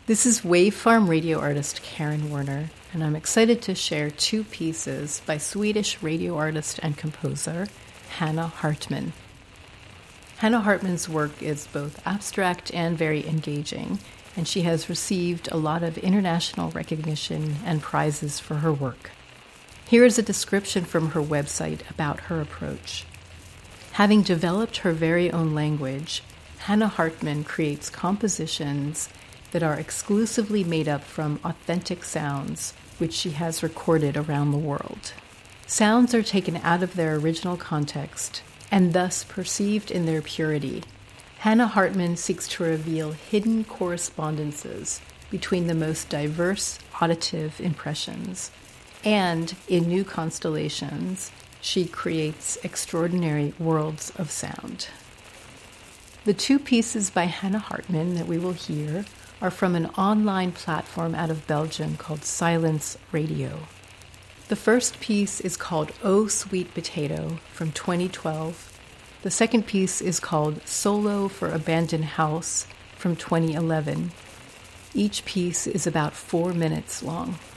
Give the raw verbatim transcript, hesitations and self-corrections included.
This is Wave Farm radio artist Karen Werner, and I'm excited to share two pieces by Swedish radio artist and composer Hanna Hartman. Hanna Hartman's work is both abstract and very engaging, and she has received a lot of international recognition and prizes for her work. Here is a description from her website about her approach. Having developed her very own language, Hanna Hartman creates compositions that are exclusively made up from authentic sounds, which she has recorded around the world. Sounds are taken out of their original context and thus perceived in their purity. Hanna Hartman seeks to reveal hidden correspondences between the most diverse auditive impressions, and in new constellations, she creates extraordinary worlds of sound. The two pieces by Hanna Hartman that we will hear are from an online platform out of Belgium called Silence Radio. The first piece is called Oh Sweet Potato from twenty twelve. The second piece is called Solo for Abandoned House from twenty eleven. Each piece is about four minutes long.